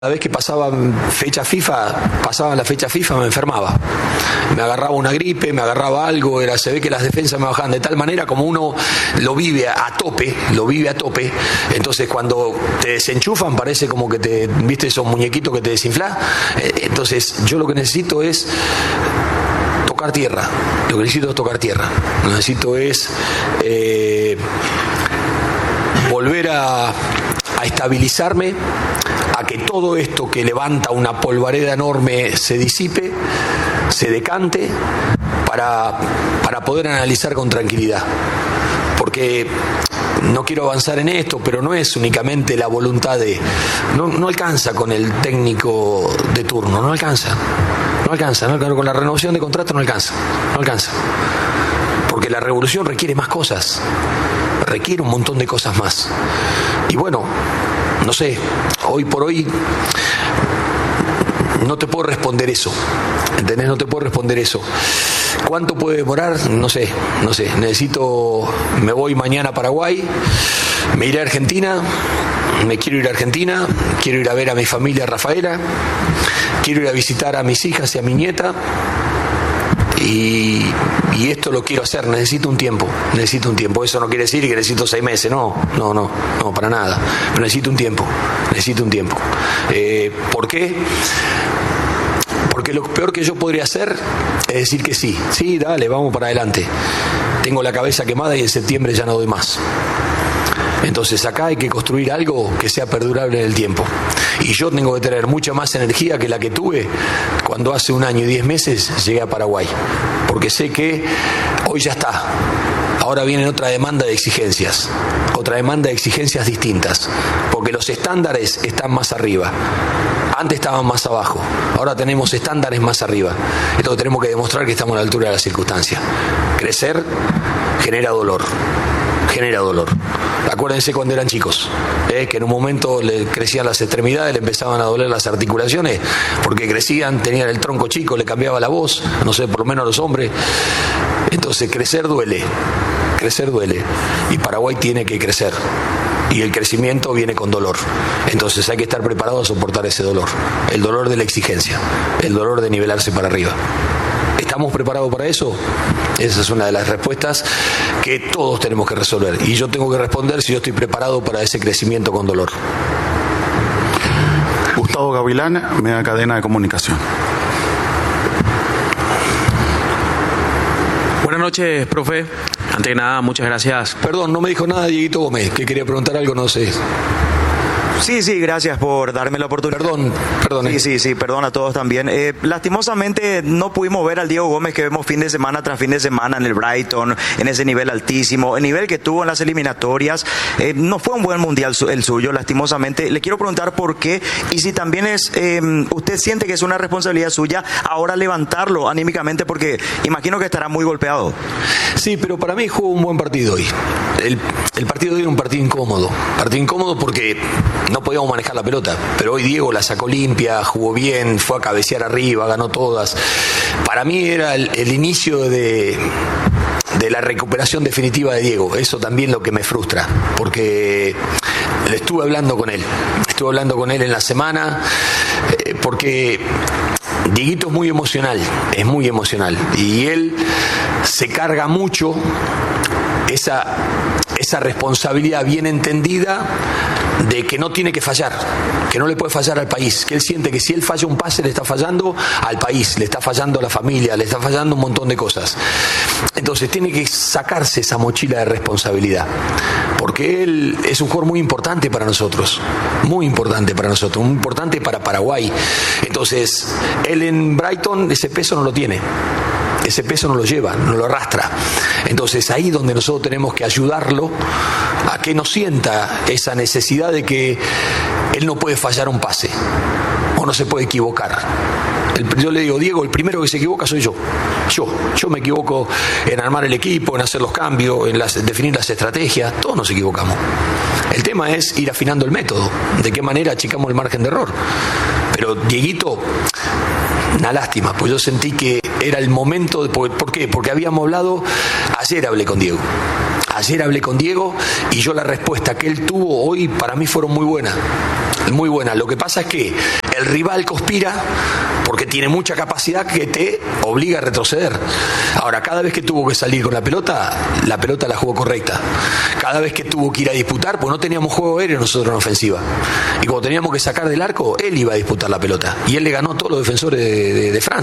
Cada vez que pasaban la fecha FIFA me enfermaba. Me agarraba una gripe, me agarraba algo, se ve que las defensas me bajaban de tal manera como uno lo vive a tope. Entonces cuando te desenchufan parece como que viste esos muñequitos que te desinflan. Entonces yo lo que necesito es tocar tierra. Lo que necesito es tocar tierra. Lo que necesito es volver a estabilizarme, a que todo esto que levanta una polvareda enorme se disipe, se decante, para poder analizar con tranquilidad. Porque no quiero avanzar en esto, pero no es únicamente la voluntad de... No alcanza con el técnico de turno, no alcanza, con la renovación de contrato no alcanza. Porque la revolución requiere más cosas, requiere un montón de cosas más. Y bueno, no sé, hoy por hoy no te puedo responder eso, ¿entendés? No te puedo responder eso. ¿Cuánto puede demorar? No sé. Me voy mañana a Paraguay, me iré a Argentina, quiero ir a ver a mi familia Rafaela, quiero ir a visitar a mis hijas y a mi nieta. Y esto lo quiero hacer, necesito un tiempo. Eso no quiere decir que necesito 6 meses, no, para nada. Pero necesito un tiempo. ¿Por qué? Porque lo peor que yo podría hacer es decir que sí, dale, vamos para adelante. Tengo la cabeza quemada y en septiembre ya no doy más. Entonces acá hay que construir algo que sea perdurable en el tiempo. Y yo tengo que tener mucha más energía que la que tuve cuando hace 1 año y 10 meses llegué a Paraguay. Porque sé que hoy ya está. Ahora viene otra demanda de exigencias distintas. Porque los estándares están más arriba. Antes estaban más abajo. Ahora tenemos estándares más arriba. Entonces tenemos que demostrar que estamos a la altura de las circunstancias. Crecer genera dolor. Acuérdense cuando eran chicos, que en un momento le crecían las extremidades, le empezaban a doler las articulaciones, porque crecían, tenían el tronco chico, le cambiaba la voz, no sé, por lo menos a los hombres. Entonces crecer duele. Y Paraguay tiene que crecer. Y el crecimiento viene con dolor. Entonces hay que estar preparado a soportar ese dolor. El dolor de la exigencia, el dolor de nivelarse para arriba. ¿Estamos preparados para eso? Esa es una de las respuestas que todos tenemos que resolver. Y yo tengo que responder si yo estoy preparado para ese crecimiento con dolor. Gustavo Gavilán, Media Cadena de Comunicación. Buenas noches, profe. Antes que nada, muchas gracias. Perdón, no me dijo nada Dieguito Gómez, que quería preguntar algo, no sé. Sí, gracias por darme la oportunidad. Perdón. Sí, perdón a todos también. Lastimosamente no pudimos ver al Diego Gómez que vemos fin de semana tras fin de semana en el Brighton, en ese nivel altísimo, el nivel que tuvo en las eliminatorias. No fue un buen mundial el suyo, lastimosamente. Le quiero preguntar por qué y si también usted siente que es una responsabilidad suya ahora levantarlo anímicamente, porque imagino que estará muy golpeado. Sí, pero para mí jugó un buen partido hoy. El partido de hoy era un partido incómodo porque no podíamos manejar la pelota, pero hoy Diego la sacó limpia, jugó bien, fue a cabecear arriba, ganó todas. Para mí era el inicio de la recuperación definitiva de Diego. Eso también lo que me frustra, porque estuve hablando con él en la semana, porque Dieguito es muy emocional, y él se carga mucho esa responsabilidad bien entendida de que no tiene que fallar, que no le puede fallar al país, que él siente que si él falla un pase le está fallando al país, le está fallando a la familia, le está fallando un montón de cosas. Entonces tiene que sacarse esa mochila de responsabilidad, porque él es un jugador muy importante para nosotros, muy importante para Paraguay. Entonces él en Brighton ese peso no lo tiene. Ese peso no lo lleva, no lo arrastra. Entonces ahí es donde nosotros tenemos que ayudarlo a que no sienta esa necesidad de que él no puede fallar un pase o no se puede equivocar. Yo le digo, Diego, el primero que se equivoca soy yo. Yo me equivoco en armar el equipo, en hacer los cambios, en definir las estrategias. Todos nos equivocamos. El tema es ir afinando el método, de qué manera achicamos el margen de error. Pero Dieguito, una lástima, pues yo sentí que era el momento. ¿Por qué? Porque habíamos hablado, ayer hablé con Diego y yo la respuesta que él tuvo hoy para mí fueron muy buenas. muy buena. Lo que pasa es que el rival conspira porque tiene mucha capacidad que te obliga a retroceder. Ahora, cada vez que tuvo que salir con la pelota la jugó correcta. Cada vez que tuvo que ir a disputar, pues no teníamos juego aéreo nosotros en ofensiva. Y cuando teníamos que sacar del arco, él iba a disputar la pelota. Y él le ganó a todos los defensores de Francia.